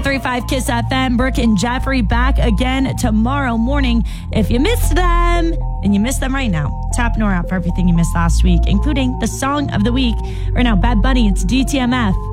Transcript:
103.5 Kiss FM. Brooke and Jeffrey back again tomorrow morning. If you missed them, and you missed them right now, tap Nora out for everything you missed last week, including the song of the week. Right now, Bad Bunny, it's DTMF.